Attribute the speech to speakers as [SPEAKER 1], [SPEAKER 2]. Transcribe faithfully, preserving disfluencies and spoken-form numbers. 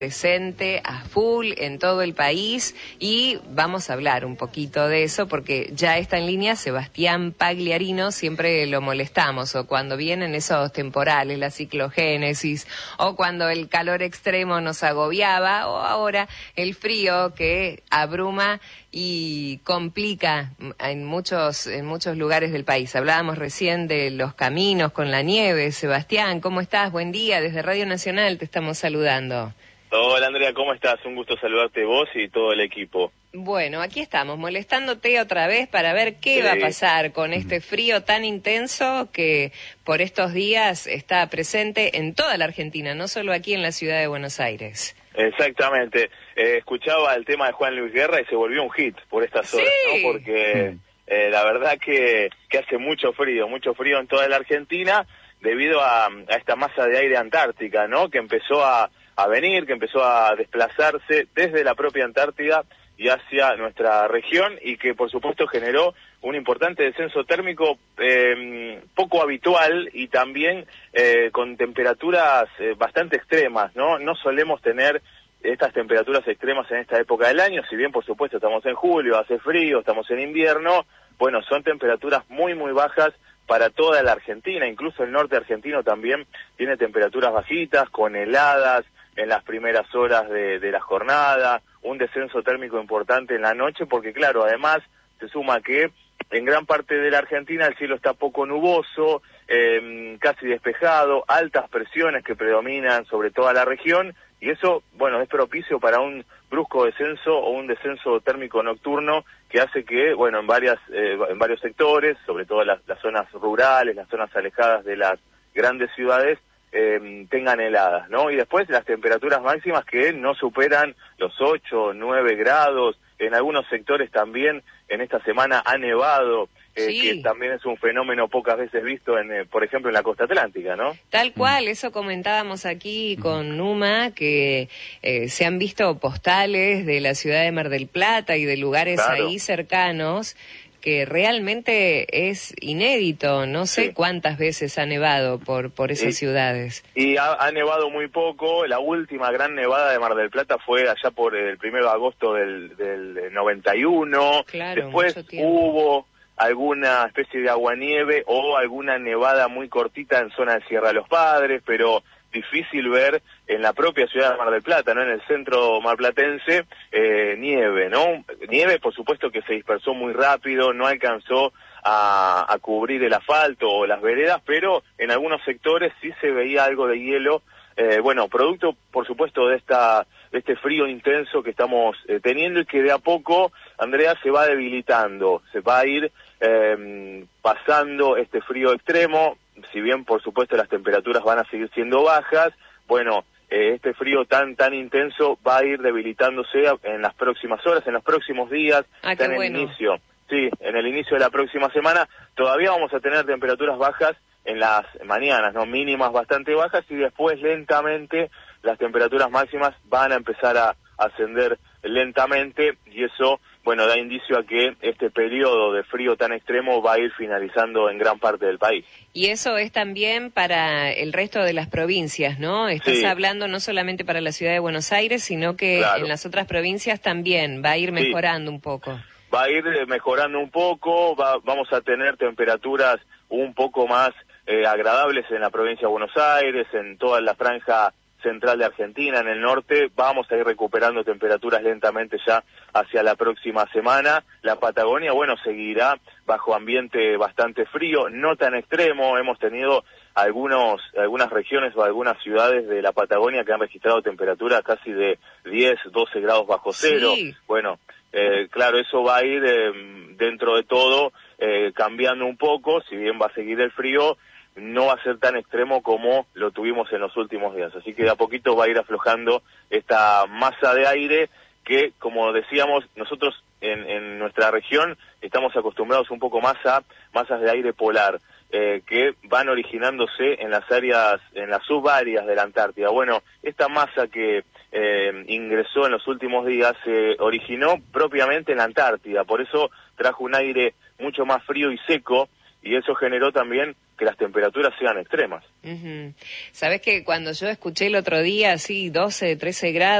[SPEAKER 1] Presente a full en todo el país y vamos a hablar un poquito de eso porque ya está en línea Sebastián Pagliarino. Siempre lo molestamos o cuando vienen esos temporales, la ciclogénesis, o cuando el calor extremo nos agobiaba, o ahora el frío que abruma y complica en muchos en muchos lugares del país. Hablábamos recién de los caminos con la nieve. Sebastián, ¿cómo estás? Buen día, desde Radio Nacional te estamos saludando.
[SPEAKER 2] Hola Andrea, ¿cómo estás? Un gusto saludarte vos y todo el equipo.
[SPEAKER 1] Bueno, aquí estamos, molestándote otra vez para ver qué sí. va a pasar con este frío tan intenso que por estos días está presente en toda la Argentina, no solo aquí en la ciudad de Buenos Aires.
[SPEAKER 2] Exactamente. Eh, escuchaba el tema de Juan Luis Guerra y se volvió un hit por estas horas,
[SPEAKER 1] sí.
[SPEAKER 2] ¿no? Porque eh, la verdad que, que hace mucho frío, mucho frío en toda la Argentina debido a, a esta masa de aire antártica, ¿no? Que empezó a a venir, que empezó a desplazarse desde la propia Antártida y hacia nuestra región y que por supuesto generó un importante descenso térmico eh, poco habitual y también eh, con temperaturas eh, bastante extremas, ¿no? No solemos tener estas temperaturas extremas en esta época del año, si bien por supuesto estamos en julio, hace frío, estamos en invierno, bueno, son temperaturas muy muy bajas para toda la Argentina, incluso el norte argentino también tiene temperaturas bajitas, con heladas en las primeras horas de, de la jornada, un descenso térmico importante en la noche, porque claro, además se suma que en gran parte de la Argentina el cielo está poco nuboso, eh, casi despejado, altas presiones que predominan sobre toda la región, y eso, bueno, es propicio para un brusco descenso o un descenso térmico nocturno que hace que, bueno, en varias eh, en varios sectores, sobre todo las, las zonas rurales, las zonas alejadas de las grandes ciudades, Eh, tengan heladas, ¿no? Y después las temperaturas máximas que no superan los ocho, nueve grados, en algunos sectores también en esta semana ha nevado, eh,
[SPEAKER 1] sí.
[SPEAKER 2] que también es un fenómeno pocas veces visto, en, eh, por ejemplo, en la costa atlántica, ¿no?
[SPEAKER 1] Tal cual, eso comentábamos aquí con Numa, que eh, se han visto postales de la ciudad de Mar del Plata y de lugares
[SPEAKER 2] Claro.
[SPEAKER 1] ahí cercanos, que realmente es inédito, no sé
[SPEAKER 2] Sí.
[SPEAKER 1] cuántas veces ha nevado por por esas
[SPEAKER 2] y,
[SPEAKER 1] ciudades.
[SPEAKER 2] Y ha, ha nevado muy poco, la última gran nevada de Mar del Plata fue allá por el primero de agosto del, del noventa y uno,
[SPEAKER 1] Claro,
[SPEAKER 2] después
[SPEAKER 1] mucho tiempo.
[SPEAKER 2] hubo alguna especie de aguanieve o alguna nevada muy cortita en zona de Sierra de los Padres, pero difícil ver en la propia ciudad de Mar del Plata, ¿no? En el centro marplatense, eh, nieve, ¿no? Nieve, por supuesto, que se dispersó muy rápido, no alcanzó a, a cubrir el asfalto o las veredas, pero en algunos sectores sí se veía algo de hielo, eh, bueno, producto, por supuesto, de esta de este frío intenso que estamos eh, teniendo y que de a poco, Andrea, se va debilitando, se va a ir eh, pasando este frío extremo. Si bien, por supuesto, las temperaturas van a seguir siendo bajas, bueno, eh, este frío tan tan intenso va a ir debilitándose en las próximas horas, en los próximos días,
[SPEAKER 1] Ah,
[SPEAKER 2] ya
[SPEAKER 1] qué
[SPEAKER 2] en
[SPEAKER 1] bueno.
[SPEAKER 2] el inicio, sí, en el inicio de la próxima semana, todavía vamos a tener temperaturas bajas en las mañanas, no mínimas bastante bajas, y después lentamente las temperaturas máximas van a empezar a ascender lentamente, y eso, bueno, da indicio a que este periodo de frío tan extremo va a ir finalizando en gran parte del país.
[SPEAKER 1] Y eso es también para el resto de las provincias, ¿no? Estás
[SPEAKER 2] Sí.
[SPEAKER 1] hablando no solamente para la ciudad de Buenos Aires, sino que
[SPEAKER 2] Claro.
[SPEAKER 1] en las otras provincias también va a ir mejorando sí. un poco.
[SPEAKER 2] Va a ir mejorando un poco, va, vamos a tener temperaturas un poco más eh, agradables en la provincia de Buenos Aires, en toda la franja central de Argentina, en el norte, vamos a ir recuperando temperaturas lentamente ya hacia la próxima semana. La Patagonia, bueno, seguirá bajo ambiente bastante frío, no tan extremo, hemos tenido algunos algunas regiones o algunas ciudades de la Patagonia que han registrado temperaturas casi de diez, doce grados bajo cero.
[SPEAKER 1] Sí.
[SPEAKER 2] Bueno, eh, claro, eso va a ir eh, dentro de todo eh, cambiando un poco, si bien va a seguir el frío, no va a ser tan extremo como lo tuvimos en los últimos días. Así que de a poquito va a ir aflojando esta masa de aire que, como decíamos, nosotros en, en nuestra región estamos acostumbrados un poco más a masas de aire polar, eh, que van originándose en las áreas, en las subáreas de la Antártida. Bueno, esta masa que eh, ingresó en los últimos días se originó propiamente en la Antártida, por eso trajo un aire mucho más frío y seco y eso generó también que las temperaturas sean extremas.
[SPEAKER 1] Uh-huh. Sabés que cuando yo escuché el otro día, así, doce, trece grados,